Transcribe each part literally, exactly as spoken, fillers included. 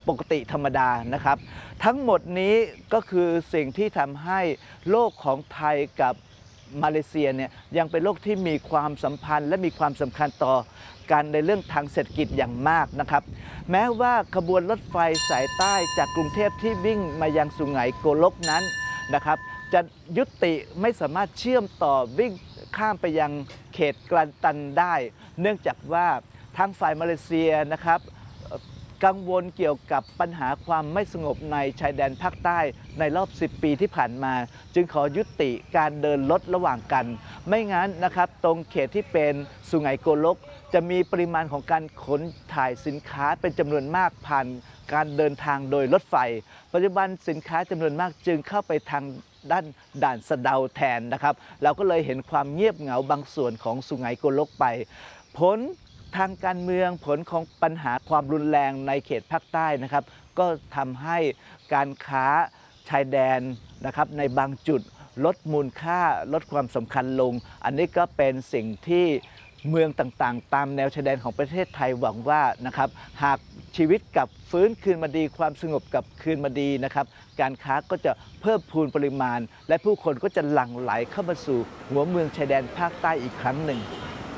ปกติธรรมดานะครับทั้งหมดนี้ก็คือสิ่งที่ทำให้โลกของไทยกับมาเลเซียเนี่ยยังเป็นโลกที่มีความสัมพันธ์และมีความสำคัญต่อกันในเรื่องทางเศรษฐกิจอย่างมากนะครับแม้ว่าขบวนรถไฟสายใต้จากกรุงเทพที่วิ่งมายังสุไหงโกลกนั้นนะครับจะยุติไม่สามารถเชื่อมต่อวิ่งข้ามไปยังเขตกลันตันได้เนื่องจากว่าทางฝ่ายมาเลเซียนะครับกังวลเกี่ยวกับปัญหาความไม่สงบในชายแดนภาคใต้ในรอบสิบปีที่ผ่านมาจึงขอยุติการเดินรถระหว่างกันไม่งั้นนะครับตรงเขตที่เป็นสุไหงโกลกจะมีปริมาณของการขนถ่ายสินค้าเป็นจำนวนมากผ่านการเดินทางโดยรถไฟปัจจุบันสินค้าจำนวนมากจึงเข้าไปทางด้านด่านสะเดาแทนนะครับเราก็เลยเห็นความเงียบเหงาบางส่วนของสุไหงโกลกไปผลทางการเมืองผลของปัญหาความรุนแรงในเขตภาคใต้นะครับก็ทำให้การค้าชายแดนนะครับในบางจุดลดมูลค่าลดความสำคัญลงอันนี้ก็เป็นสิ่งที่เมืองต่างๆตามแนวชายแดนของประเทศไทยหวังว่านะครับหากชีวิตกลับฟื้นคืนมาดีความสงบกลับคืนมาดีนะครับการค้าก็จะเพิ่มพูนปริมาณและผู้คนก็จะหลั่งไหลเข้ามาสู่หัวเมืองชายแดนภาคใต้อีกครั้งหนึ่ง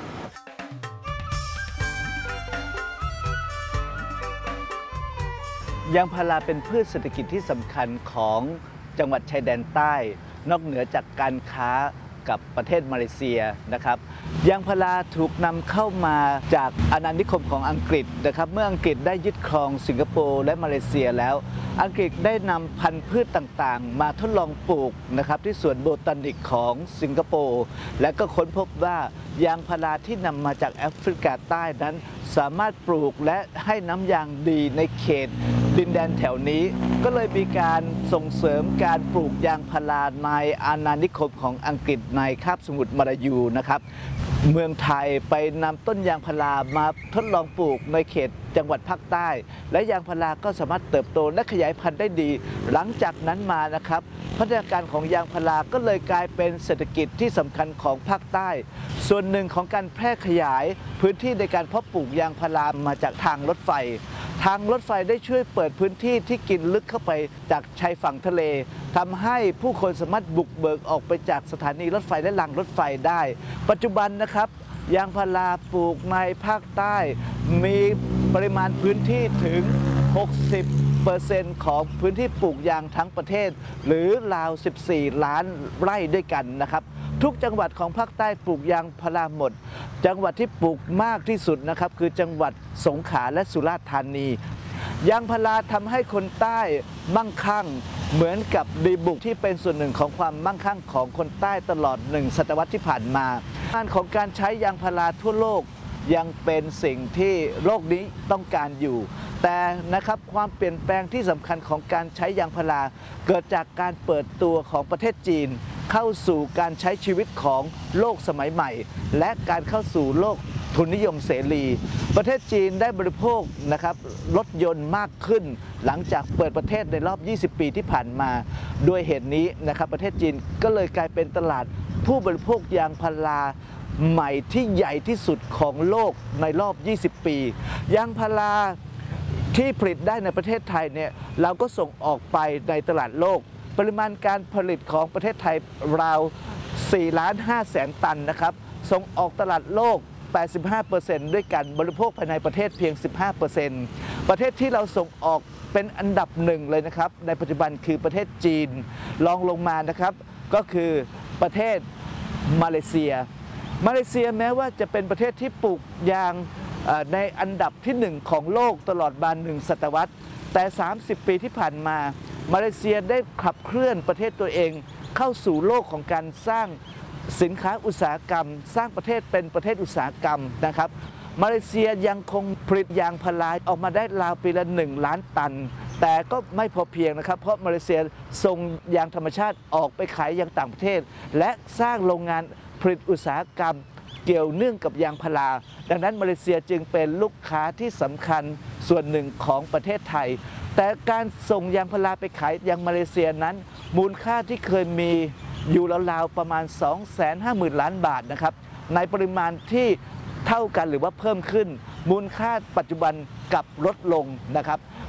ยางพาราเป็นพืชเศรษฐกิจที่สำคัญของจังหวัดชายแดนใต้นอกเหนือจากการค้ากับประเทศมาเลเซียนะครับยางพาราถูกนำเข้ามาจากอาณานิคมของอังกฤษนะครับเมื่ออังกฤษได้ยึดครองสิงคโปร์และมาเลเซียแล้วอังกฤษได้นำพันธุ์พืชต่างๆมาทดลองปลูกนะครับที่สวนโบตานิกของสิงคโปร์และก็ค้นพบว่ายางพาราที่นำมาจากแอฟริกาใต้นั้นสามารถปลูกและให้น้ำยางดีในเขตดินแดนแถวนี้ก็เลยมีการส่งเสริมการปลูกยางพาราในอาณานิคมของอังกฤษในคาบสมุทรมาลายูนะครับเมืองไทยไปนำต้นยางพารามาทดลองปลูกในเขตจังหวัดภาคใต้และยางพาราก็สามารถเติบโตและขยายพันธุ์ได้ดีหลังจากนั้นมานะครับพัฒนาการของยางพาราก็เลยกลายเป็นเศรษฐกิจที่สำคัญของภาคใต้ส่วนหนึ่งของการแพร่ขยายพื้นที่ในการเพาะปลูกยางพารามาจากทางรถไฟทางรถไฟได้ช่วยเปิดพื้นที่ที่กินลึกเข้าไปจากชายฝั่งทะเลทำให้ผู้คนสามารถบุกเบิกออกไปจากสถานีรถไฟและรางรถไฟได้ปัจจุบันนะครับยางพาราปลูกในภาคใต้มีปริมาณพื้นที่ถึง หกสิบเปอร์เซ็นต์ ของพื้นที่ปลูกยางทั้งประเทศหรือราว สิบสี่ ล้านไร่ด้วยกันนะครับทุกจังหวัดของภาคใต้ปลูกยางพาราหมดจังหวัดที่ปลูกมากที่สุดนะครับคือจังหวัดสงขลาและสุราษฎร์ธานียางพาราทำให้คนใต้มั่งคั่งเหมือนกับดีบุกที่เป็นส่วนหนึ่งของความมั่งคั่งของคนใต้ตลอดหนึ่งศตวรรษที่ผ่านมางานของการใช้ยางพาราทั่วโลกยังเป็นสิ่งที่โลกนี้ต้องการอยู่แต่นะครับความเปลี่ยนแปลงที่สำคัญของการใช้ยางพาราเกิดจากการเปิดตัวของประเทศจีนเข้าสู่การใช้ชีวิตของโลกสมัยใหม่และการเข้าสู่โลกทุนนิยมเสรีประเทศจีนได้บริโภคนะครับรถยนต์มากขึ้นหลังจากเปิดประเทศในรอบยี่สิบปีที่ผ่านมาด้วยเหตุนี้นะครับประเทศจีนก็เลยกลายเป็นตลาดผู้บริโภคยางพาราใหม่ที่ใหญ่ที่สุดของโลกในรอบยี่สิบปียางพาราที่ผลิตได้ในประเทศไทยเนี่ยเราก็ส่งออกไปในตลาดโลกปริมาณการผลิตของประเทศไทยราว สี่ล้านห้าแสน ตันนะครับส่งออกตลาดโลก แปดสิบห้าเปอร์เซ็นต์ ด้วยกันบริโภคภายในประเทศเพียง สิบห้าเปอร์เซ็นต์ ประเทศที่เราส่งออกเป็นอันดับหนึ่งเลยนะครับในปัจจุบันคือประเทศจีนรองลงมานะครับก็คือประเทศมาเลเซียมาเลเซียแม้ว่าจะเป็นประเทศที่ปลูกยางในอันดับที่หนึ่งของโลกตลอดมาหนึ่งศตวรรษแต่สามสิบปีที่ผ่านมามาเลเซียได้ขับเคลื่อนประเทศตัวเองเข้าสู่โลกของการสร้างสินค้าอุตสาหกรรมสร้างประเทศเป็นประเทศอุตสาหกรรมนะครับมาเลเซียยังคงผลิตยางพาราออกมาได้ราวปีละหนึ่งล้านตันแต่ก็ไม่พอเพียงนะครับเพราะมาเลเซียส่งยางธรรมชาติออกไปขายยังต่างประเทศและสร้างโรงงานผลิตอุตสาหกรรมเกี่ยวเนื่องกับยางพาราดังนั้นมาเลเซียจึงเป็นลูกค้าที่สำคัญส่วนหนึ่งของประเทศไทยแต่การส่งยางพาราไปขายยังมาเลเซียนั้นมูลค่าที่เคยมีอยู่ราวๆประมาณ สองแสนห้าหมื่น ล้านบาทนะครับในปริมาณที่เท่ากันหรือว่าเพิ่มขึ้นมูลค่าปัจจุบันกลับลดลงนะครับ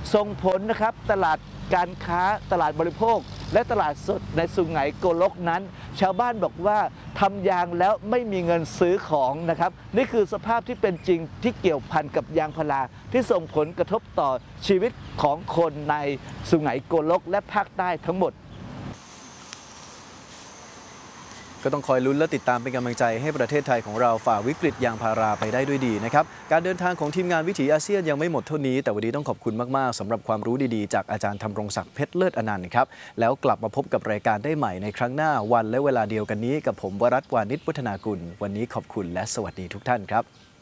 ส่งผลนะครับตลาดการค้าตลาดบริโภคและตลาดสดในสุไหงโกลกนั้นชาวบ้านบอกว่าทำยางแล้วไม่มีเงินซื้อของนะครับนี่คือสภาพที่เป็นจริงที่เกี่ยวพันกับยางพาราที่ส่งผลกระทบต่อชีวิตของคนในสุไหงโกลกและภาคใต้ทั้งหมดก็ต้องคอยลุ้นและติดตามเป็นกำลังใจให้ประเทศไทยของเราฝ่าวิกฤตยางพาราไปได้ด้วยดีนะครับการเดินทางของทีมงานวิถีอาเซียนยังไม่หมดเท่านี้แต่วันนี้ต้องขอบคุณมากๆสำหรับความรู้ดีๆจากอาจารย์ธำรงศักดิ์เพชรเลิศอนันต์ครับแล้วกลับมาพบกับรายการได้ใหม่ในครั้งหน้าวันและเวลาเดียวกันนี้กับผมวรัตน์วานิชวัฒนากุลวันนี้ขอบคุณและสวัสดีทุกท่านครับ